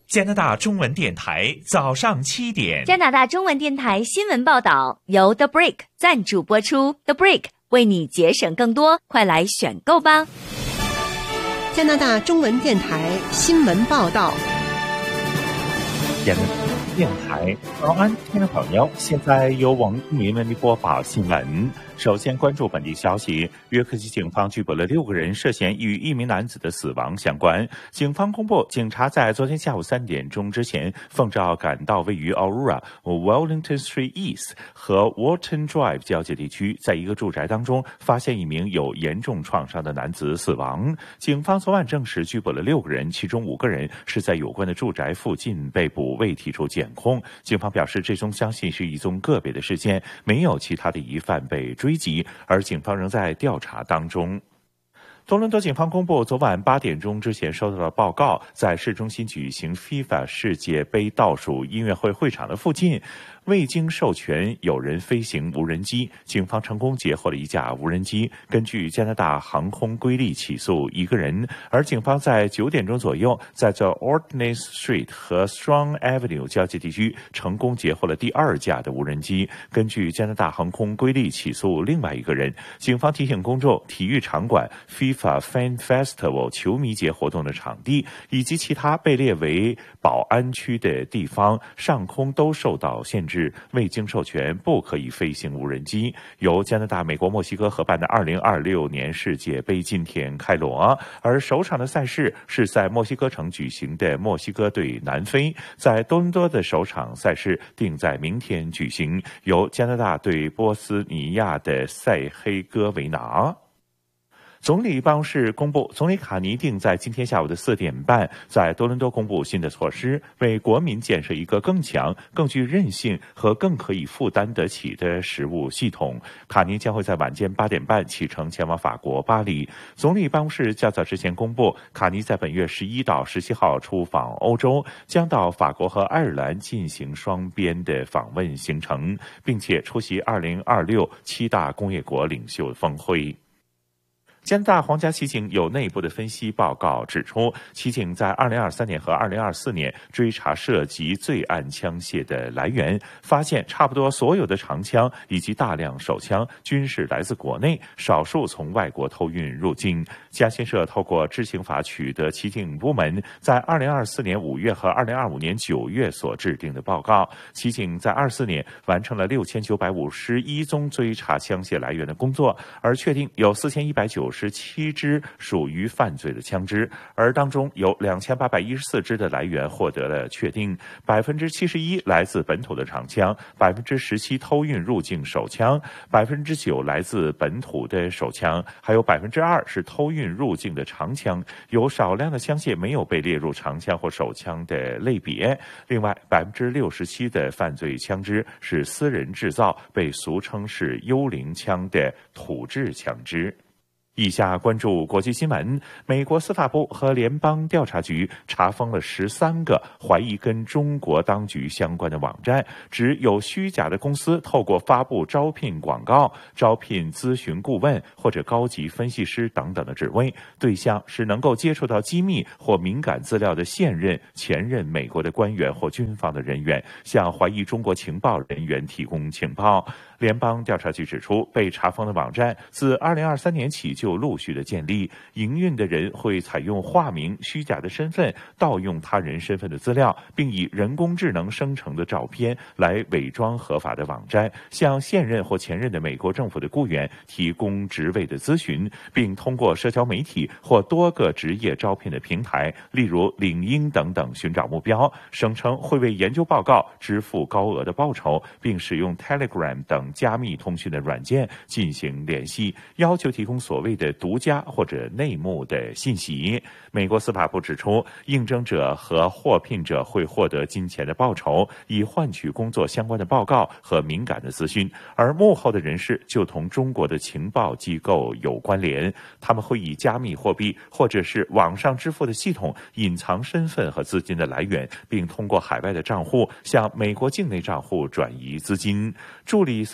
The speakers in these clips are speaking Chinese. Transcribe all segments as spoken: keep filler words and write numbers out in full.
加拿大中文电台早上七点。 加拿大中文电台新闻报道由 The Break 赞助播出。The Break 为你节省更多，快来选购吧！ 加拿大中文电台新闻报道。 加拿大电台早安，听众朋友，现在由王公民为您播报新闻。首先关注本地消息，约克西警方拘捕了六个人，涉嫌与一名男子的死亡相关。警方公布，警察在昨天下午三点钟之前，奉召赶到位于 Aurora、Wellington Street East 和 Walton Drive 交界地区，在一个住宅当中发现一名有严重创伤的男子死亡。警方昨晚证实拘捕了六个人，其中五个人是在有关的住宅附近被捕，未提出检控。警方表示，最终相信是一宗个别的事件，没有其他的疑犯被追击，而警方仍在调查当中。多伦多警方公布，昨晚八点钟之前收到了报告，在市中心举行 FIFA 世界杯倒数音乐会会场的附近，未经授权有人飞行无人机，警方成功截获了一架无人机。根据加拿大航空规例起诉一个人，而警方在九点钟左右，在这 Ordnance Street 和 Strong Avenue 交界地区成功截获了第二架的无人机。根据加拿大航空规例起诉另外一个人，警方提醒公众，体育场馆、FIFA Fan Festival 球迷节活动的场地以及其他被列为保安区的地方上空都受到限制，未经授权不可以飞行无人机。由加拿大、美国、墨西哥合办的二零二六年世界杯今天开锣，而首场的赛事是在墨西哥城举行的墨西哥对南非。在多伦多的首场赛事定在明天举行，由加拿大对波斯尼亚的塞黑哥维拿。总理办公室公布，总理卡尼定在今天下午的四点半，在多伦多公布新的措施，为国民建设一个更强、更具韧性和更可以负担得起的食物系统。卡尼将会在晚间八点半启程前往法国巴黎。总理办公室较早之前公布，卡尼在本月十一到十七号出访欧洲，将到法国和爱尔兰进行双边的访问行程，并且出席二零二六七大工业国领袖峰会。加拿大皇家骑警有内部的分析报告指出，骑警在二零二三年和二零二四年追查涉及罪案枪械的来源，发现差不多所有的长枪以及大量手枪均是来自国内，少数从外国偷运入境。加新社透过知情法取得骑警部门在二零二四年五月和二零二五年九月所制定的报告，骑警在二四年完成了六千九百五十一宗追查枪械来源的工作，而确定有四千一百九十七支属于犯罪的枪支，而当中有两千八百一十四支的来源获得了确定，百分之七十一来自本土的长枪，百分之十七偷运入境手枪，百分之九来自本土的手枪，还有百分之二是偷运入境的长枪，有少量的枪械没有被列入长枪或手枪的类别。另外，百分之六十七的犯罪枪支是私人制造，被俗称是幽灵枪的土制枪支。以下关注国际新闻。美国司法部和联邦调查局查封了十三个怀疑跟中国当局相关的网站，指有虚假的公司透过发布招聘广告、招聘咨询顾问或者高级分析师等等的职位，对象是能够接触到机密或敏感资料的现任、前任美国的官员或军方的人员，向怀疑中国情报人员提供情报。联邦调查局指出，被查封的网站自二零二三年起就陆续的建立，营运的人会采用化名、虚假的身份，盗用他人身份的资料，并以人工智能生成的照片来伪装合法的网站，向现任或前任的美国政府的雇员提供职位的咨询，并通过社交媒体或多个职业招聘的平台，例如领英等等寻找目标，声称会为研究报告支付高额的报酬，并使用 Telegram 等加密通讯的软件进行联系，要求提供所谓的独家或者内幕的信息。美国司法部指出，应征者和获聘者会获得金钱的报酬，以换取工作相关的报告和敏感的资讯，而幕后的人士就同中国的情报机构有关联，他们会以加密货币或者是网上支付的系统隐藏身份和资金的来源，并通过海外的账户向美国境内账户转移资金。助理司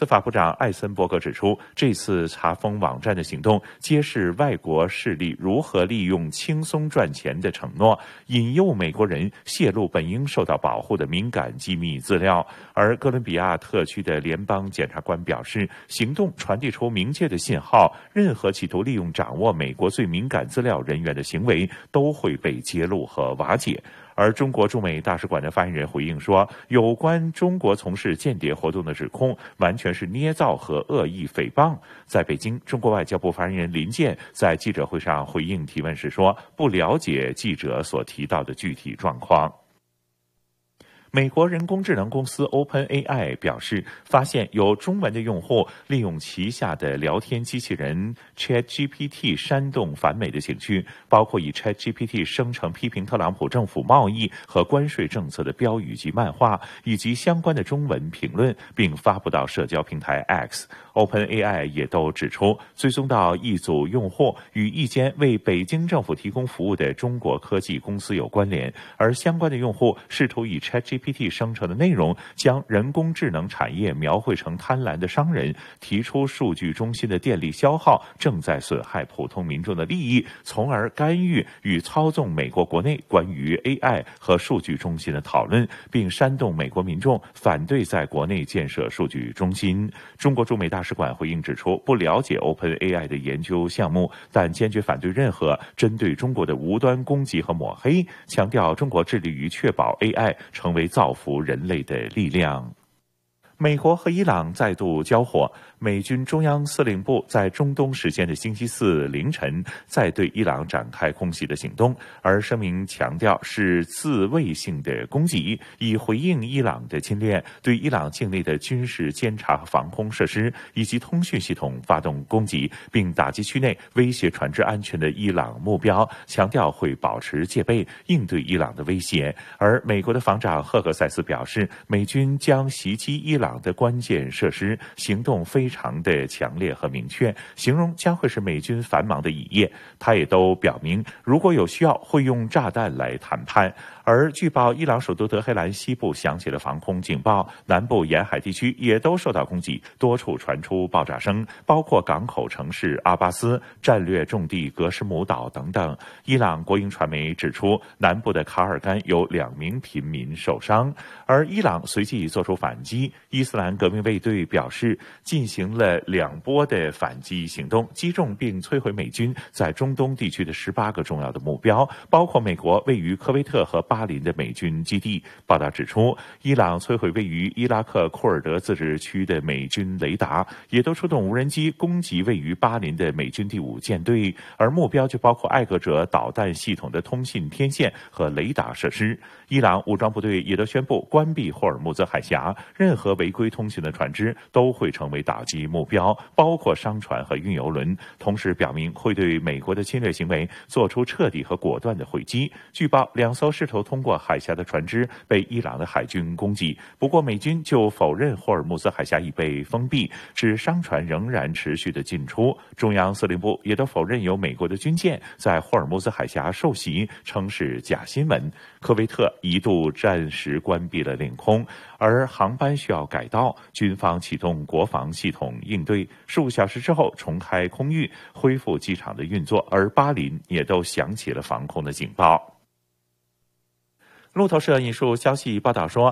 司法部长艾森伯格指出，这次查封网站的行动揭示外国势力如何利用轻松赚钱的承诺，引诱美国人泄露本应受到保护的敏感机密资料。而哥伦比亚特区的联邦检察官表示，行动传递出明确的信号，任何企图利用掌握美国最敏感资料人员的行为都会被揭露和瓦解。而中国驻美大使馆的发言人回应说，有关中国从事间谍活动的指控完全是捏造和恶意诽谤。在北京，中国外交部发言人林健在记者会上回应提问时说，不了解记者所提到的具体状况。美国人工智能公司 OpenAI 表示，发现有中文的用户利用旗下的聊天机器人 ChatGPT 煽动反美的情绪，包括以 ChatGPT 生成批评特朗普政府贸易和关税政策的标语及漫画，以及相关的中文评论，并发布到社交平台 X。OpenAI 也都指出，追踪到一组用户与一间为北京政府提供服务的中国科技公司有关联，而相关的用户试图以 ChatGPT生成的内容将人工智能产业描绘成贪婪的商人，提出数据中心的电力消耗正在损害普通民众的利益，从而干预与操纵美国国内关于 A I 和数据中心的讨论，并煽动美国民众反对在国内建设数据中心。中国驻美大使馆回应指出，不了解 OpenAI 的研究项目，但坚决反对任何针对中国的无端攻击和抹黑，强调中国致力于确保 A I 成为造福人类的力量。美国和伊朗再度交火，美军中央司令部在中东时间的星期四凌晨再对伊朗展开空袭的行动，而声明强调是自卫性的攻击，以回应伊朗的侵略，对伊朗境内的军事监察和防空设施以及通讯系统发动攻击，并打击区内威胁船只安全的伊朗目标，强调会保持戒备，应对伊朗的威胁。而美国的防长赫格塞斯表示，美军将袭击伊朗的关键设施，行动非常的强烈和明确，形容将会是美军繁忙的一夜。他也都表明，如果有需要，会用炸弹来谈判。而据报，伊朗首都德黑兰西部响起了防空警报，南部沿海地区也都受到攻击，多处传出爆炸声，包括港口城市阿巴斯、战略重地格什姆岛等等。伊朗国营传媒指出，南部的卡尔干有两名平民受伤，而伊朗随即做出反击。伊斯兰革命卫队表示，进行了两波的反击行动，击中并摧毁美军在中东地区的十八个重要的目标，包括美国位于科威特和巴林的美军基地。报道指出，伊朗摧毁位于伊拉克库尔德自治区的美军雷达，也都出动无人机攻击位于巴林的美军第五舰队，而目标就包括爱国者导弹系统的通信天线和雷达设施。伊朗武装部队也都宣布关闭霍尔木兹海峡，任何违规通行的船只都会成为打击目标，包括商船和运油轮，同时表明会对美国的侵略行为做出彻底和果断的回击。据报，两艘试图通过海峡的船只被伊朗的海军攻击，不过美军就否认霍尔木兹海峡已被封闭，指商船仍然持续的进出。中央司令部也都否认有美国的军舰在霍尔木兹海峡受袭，称是假新闻。科威特一度暂时关闭了领空，而航班需要改道，军方启动国防系统应对，数小时之后重开空域，恢复机场的运作，而巴林也都响起了防空的警报。路透社引述消息报道说，